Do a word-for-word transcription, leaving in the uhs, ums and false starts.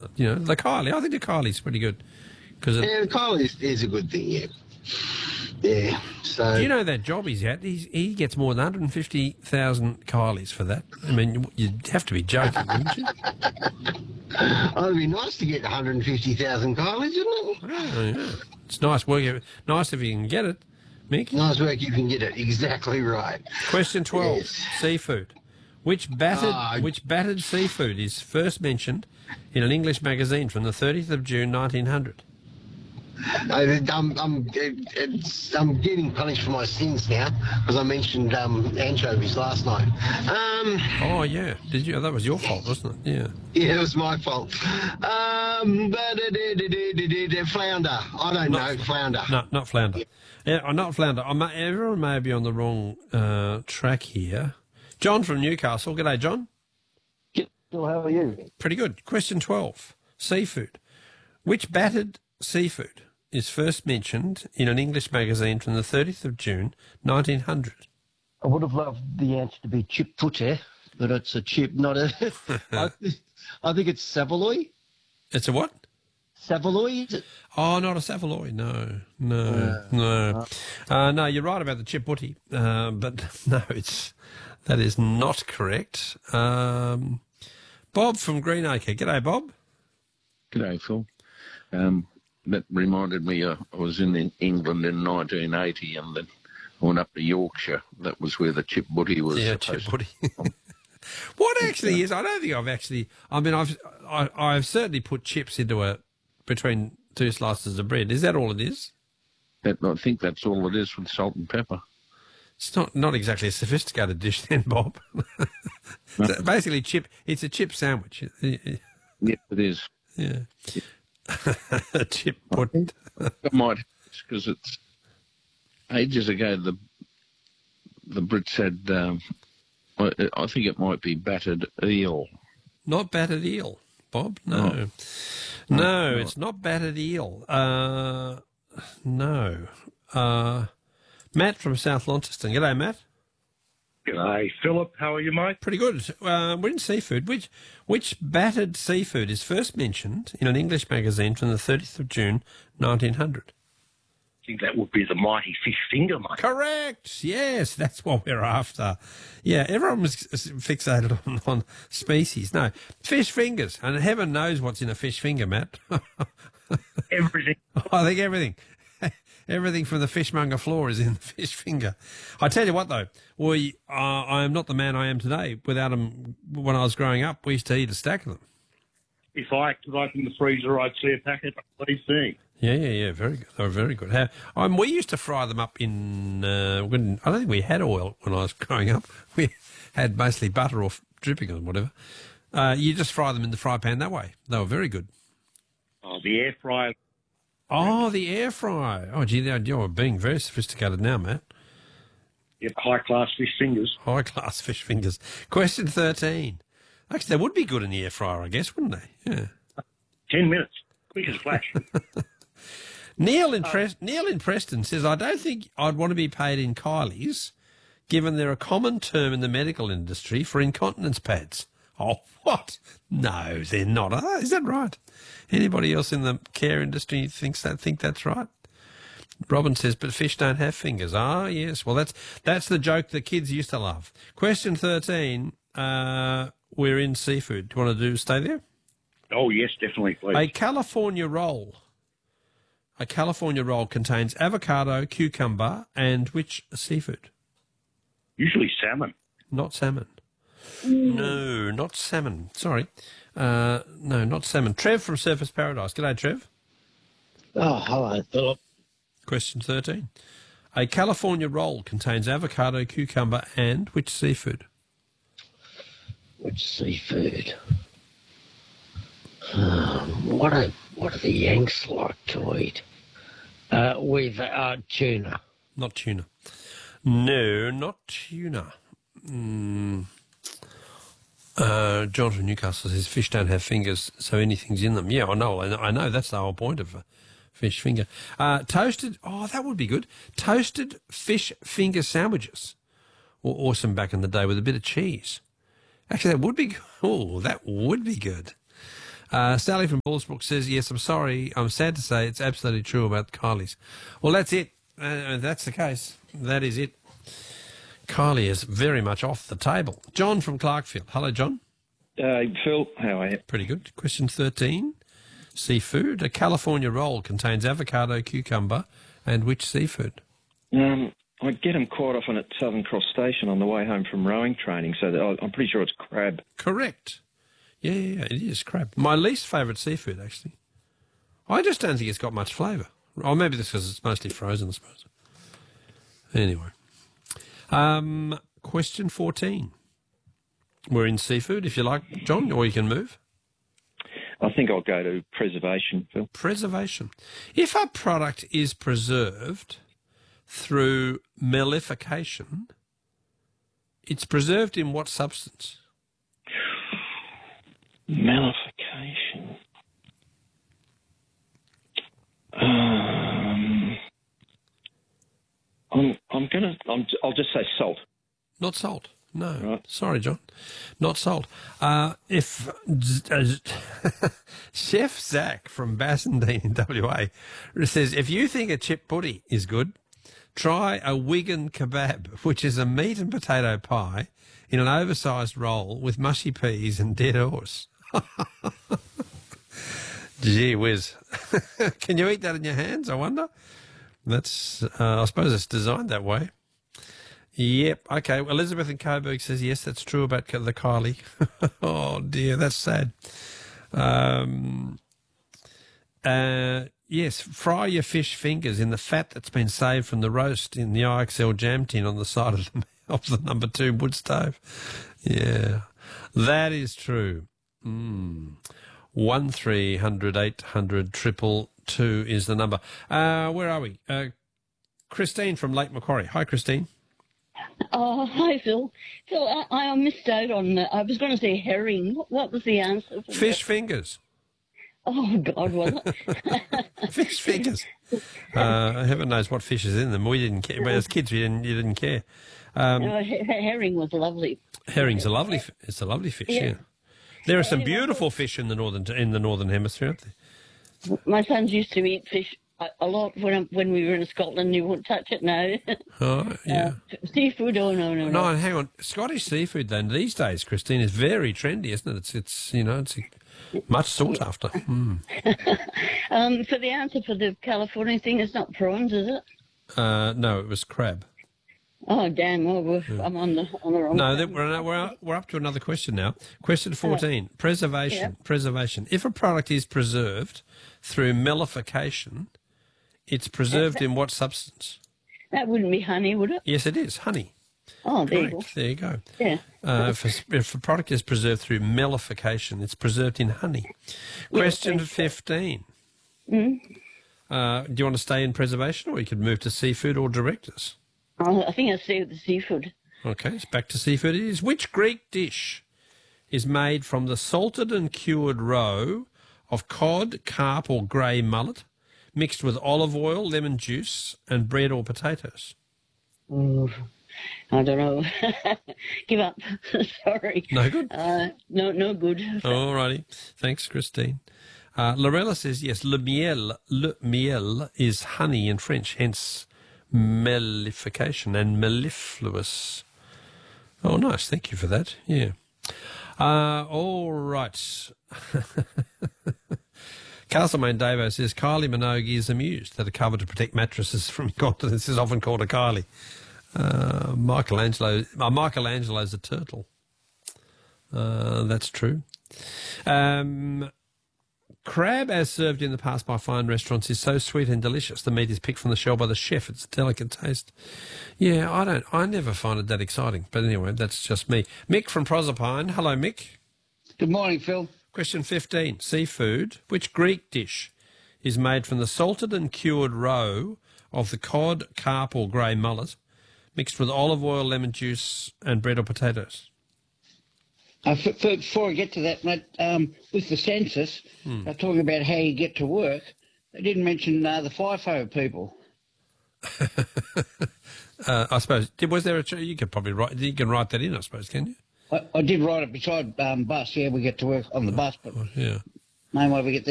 You know, the Kylie. I think the Kylie's pretty good. Cause it, Yeah, Kylie is, is a good thing, yeah. Yeah, so... do you know that job he's at? He's, he gets more than one hundred fifty thousand Kylies for that. I mean, you'd have to be joking, wouldn't you? Oh, it'd be nice to get one hundred fifty thousand Kylies, isn't it? Oh, yeah. It's nice work. Nice if you can get it, Mick. Nice work, you can get it. Exactly right. Question twelve, Yes. seafood. Which battered, Uh, which battered seafood is first mentioned in an English magazine from the thirtieth of June nineteen hundred? I, I'm, I'm, it's, I'm getting punished for my sins now because I mentioned um, anchovies last night. Um, Oh, yeah. Did you? That was your fault, wasn't it? Yeah. yeah, it was my fault. Um, but it, it, it, it, it, it, flounder. I don't Not- know, flounder. No, not flounder. Yeah, oh, not flounder. I may, everyone may be on the wrong uh, track here. John from Newcastle. G'day, John. Phil, how are you? Pretty good. Question twelve, seafood. Which battered seafood is first mentioned in an English magazine from the thirtieth of June nineteen hundred? I would have loved the answer to be chip putte, but it's a chip, not a... I, I think it's saveloy. It's a what? Saveloy, is it? Oh, not a saveloy. No, no, no. Uh, no, you're right about the chip butty, uh, but no, it's that is not correct. Um, Bob from Greenacre. G'day, Bob. G'day, Phil. Um, that reminded me, uh, I was in England in nineteen eighty and then I went up to Yorkshire. That was where the chip butty was. Yeah, chip supposed butty. What actually is? I don't think I've actually. I mean, I've I, I've certainly put chips into a between two slices of bread. Is that all it is? That, I think that's all it is with salt and pepper. It's not not exactly a sophisticated dish, then, Bob. So basically, chip. It's a chip sandwich. Yes, it is. Yeah. Chip pudding. I might, because it's ages ago. The the Brits had. Um, I, I think it might be battered eel. Not battered eel, Bob. No. No, no, it's not battered eel. Uh, no. Uh, Matt from South Launceston. G'day, Matt. G'day, Philip. How are you, mate? Pretty good. Uh, we're in seafood. Which which battered seafood is first mentioned in an English magazine from the thirtieth of June, nineteen hundred? I think that would be the mighty fish finger, mate. Correct. Yes, that's what we're after. Yeah, everyone was fixated on, on species. No, fish fingers. And heaven knows what's in a fish finger, Matt. Everything. I think everything. Everything from the fishmonger floor is in the fish finger. I tell you what, though, we uh, I am not the man I am today. Without them, when I was growing up, we used to eat a stack of them. If I could open the freezer, I'd see a packet of bloody thing. Yeah, yeah, yeah, very good. They were very good. How, um, we used to fry them up in, uh, when, I don't think we had oil when I was growing up. We had mostly butter or dripping or whatever. Uh, you just fry them in the fry pan that way. They were very good. Oh, the air fryer. Oh, the air fryer. Oh, gee, you're being very sophisticated now, Matt. Yep, high-class fish fingers. High-class fish fingers. Question thirteen. Actually, they would be good in the air fryer, I guess, wouldn't they? Yeah. Ten minutes. Quick as flash. Neil in, Pres- Neil in Preston says, I don't think I'd want to be paid in Kylies, given they're a common term in the medical industry for incontinence pads. Oh, what? No, they're not. Are they? Is that right? Anybody else in the care industry thinks that think that's right? Robin says, but fish don't have fingers. Ah, yes. Well, that's that's the joke the kids used to love. Question thirteen. Uh, we're in seafood. Do you want to do stay there? Oh, yes, definitely, please. A California roll. A California roll contains avocado, cucumber, and which seafood? Usually salmon. Not salmon. No, not salmon. Sorry. Uh, no, not salmon. Trev from Surface Paradise. G'day, Trev. Oh, hello, Philip. Question thirteen. A California roll contains avocado, cucumber, and which seafood? Which seafood? Um, what, are, what do the Yanks like to eat? Uh, with uh, tuna. Not tuna. No, not tuna. Mm. Uh, John from Newcastle says fish don't have fingers, so anything's in them. Yeah, I know. I know, I know that's the whole point of a fish finger. Uh, toasted, oh, that would be good. Toasted fish finger sandwiches were awesome back in the day with a bit of cheese. Actually, that would be good. Oh, that would be good. Uh, Sally from Bullsbrook says, yes, I'm sorry. I'm sad to say it's absolutely true about Kylie's. Well, that's it. Uh, that's the case. That is it. Kylie is very much off the table. John from Clarkfield. Hello, John. Uh, Phil, how are you? Pretty good. Question thirteen. Seafood. A California roll contains avocado, cucumber, and which seafood? Um, I get them quite often at Southern Cross Station on the way home from rowing training, so that I'm pretty sure it's crab. Correct. Yeah, yeah, yeah, it is crab. My least favourite seafood, actually. I just don't think it's got much flavour. Or maybe that's because it's mostly frozen, I suppose. Anyway. Um, question fourteen. We're in seafood, if you like, John, or you can move. I think I'll go to preservation, Phil. Preservation. If a product is preserved through mellification, it's preserved in what substance? Mellification. Um, I'm I'm gonna I'm, I'll just say salt. Not salt. No. Right. Sorry, John. Not salt. Uh, if uh, Chef Zach from Bassendean in W A says, if you think a chip putty is good, try a Wigan kebab, which is a meat and potato pie in an oversized roll with mushy peas and dead horse. Gee whiz. Can you eat that in your hands, I wonder? That's, uh, I suppose it's designed that way. Yep. Okay. Well, Elizabeth in Coburg says, yes, that's true about the Kylie. Oh, dear. That's sad. Um, uh, yes. Fry your fish fingers in the fat that's been saved from the roast in the I X L jam tin on the side of the, of the number two wood stove. Yeah. That is true. Mm. One three hundred eight hundred triple two is the number. Uh, where are we? Uh, Christine from Lake Macquarie. Hi, Christine. Oh, hi, Phil. Phil, I, I missed out on the, I was going to say herring. What, what was the answer? For Fish that? fingers. Oh, God, was it? Fish fingers. Uh, heaven knows what fish is in them. We didn't care. But as kids, we didn't, you didn't care. Um, No, her- herring was lovely. herring's a lovely. fi- It's a lovely fish. Yeah. Yeah. There are some beautiful fish in the northern in the northern hemisphere, aren't there? My sons used to eat fish a, a lot when when we were in Scotland. You won't touch it now. Oh, yeah. Uh, seafood, oh, no, no, No, no. hang on. Scottish seafood, then, these days, Christine, is very trendy, isn't it? It's, it's you know, it's much sought after. Mm. Um, for the answer for the California thing, it's not prawns, is it? Uh, no, it was crab. Oh, damn. Oh, we're, I'm on the, on the wrong No, side. that, we're, we're, we're up to another question now. Question fourteen, preservation. Yeah. Preservation. If a product is preserved through mellification, it's preserved in what substance? That wouldn't be honey, would it? Yes, it is. Honey. Oh, there you Correct. go. There you go. Yeah. Uh, if, a, if a product is preserved through mellification, it's preserved in honey. Question fifteen. Mm. Uh, do you want to stay in preservation, or you could move to seafood or direct us? Oh, I think I'd stay with the seafood. Okay, it's back to seafood it is. Which Greek dish is made from the salted and cured roe of cod, carp or grey mullet, mixed with olive oil, lemon juice and bread or potatoes? Oh, I don't know. Give up. Sorry. No good? Uh, no, no good. All righty. Thanks, Christine. Uh, Lorella says, yes, le miel, le miel is honey in French, hence mellification and mellifluous. Oh, nice. Thank you for that. Yeah. Uh, all right. Castlemaine Davo says, Kylie Minogue is amused that a cover to protect mattresses from incontinence is often called a Kylie. Uh, Michelangelo, uh, Michelangelo's a turtle. Uh, that's true. Um, crab, as served in the past by fine restaurants, is so sweet and delicious. The meat is picked from the shell by the chef. It's a delicate taste. Yeah, I don't. I never find it that exciting. But anyway, that's just me. Mick from Proserpine. Hello, Mick. Good morning, Phil. Question fifteen. Seafood. Which Greek dish is made from the salted and cured roe of the cod, carp or grey mullet, mixed with olive oil, lemon juice and bread or potatoes? Uh, f- f- before I get to that, mate, um, with the census, Hmm. they're talking about how you get to work. They didn't mention uh, the FIFO people. uh, I suppose. Did, was there a... You could probably write... You can write that in, I suppose, can you? I, I did write it beside um, bus. Yeah, we get to work on the bus, but Yeah. Main way we get